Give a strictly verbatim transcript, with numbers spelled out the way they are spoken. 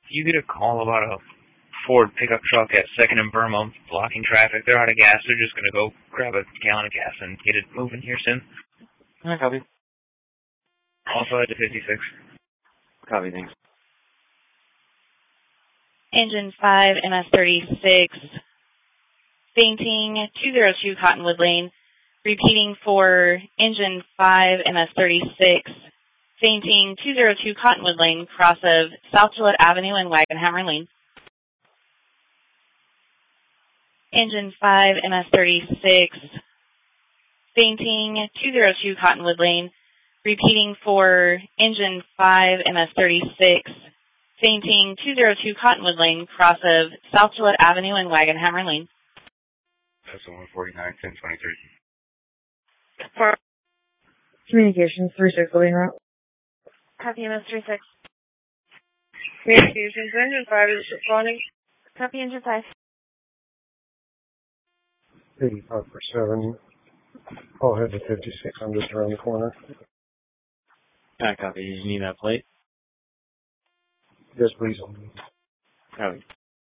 you get a call about a Ford pickup truck at second and Burma blocking traffic. They're out of gas. They're just going to go grab a gallon of gas and get it moving here soon. I copy. Also at the fifty-six. Copy, thanks. Engine five, M S thirty-six, fainting, two oh two Cottonwood Lane. Repeating for Engine five, M S thirty-six, fainting, two oh two Cottonwood Lane, cross of South Gillette Avenue and Wagonhammer Lane. Engine five, M S thirty-six, fainting, two oh two Cottonwood Lane. Repeating for Engine five, M S thirty-six, fainting, two oh two Cottonwood Lane, cross of South Gillette Avenue and Wagonhammer Lane. That's the one forty-nine, ten twenty-three. Communications, three six Living Route. Copy, M S thirty-six. Communications, Engine five is responding. Copy, Engine five. eighty-five for seven. I'll head to fifty-six. I'm just around the corner. I copy. You need that plate? Yes, please. Copy.